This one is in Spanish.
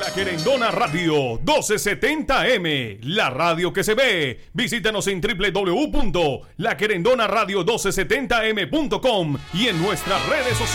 La Querendona Radio 1270M, la radio que se ve. Visítanos en www.laquerendonaradio1270m.com y en nuestras redes sociales.